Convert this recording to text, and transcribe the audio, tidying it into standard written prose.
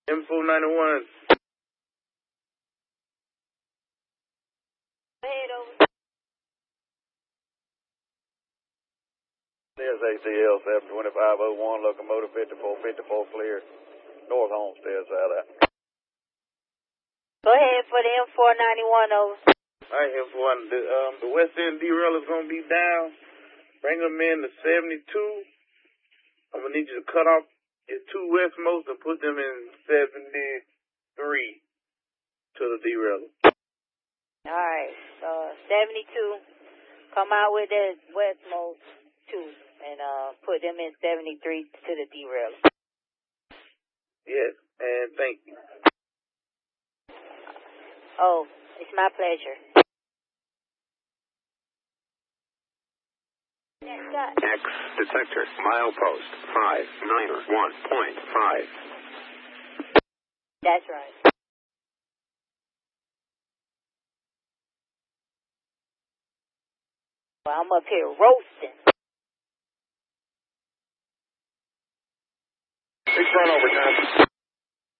M491. Head over. There's ACL 72501, locomotive 5454 clear. North Homestead side out. Go ahead for the M491 over. Alright, M4, the west end derail is going to be down. Bring them in to 72. I'm going to need you to cut off your two westmost and put them in 73 to the derail. Alright, 72. Come out with that westmost 2 and put them in 73 to the derail. Yes, and thank you. Oh, it's my pleasure. X detector milepost 591.5. That's right. Well, I'm up here roasting. 6 run overtime.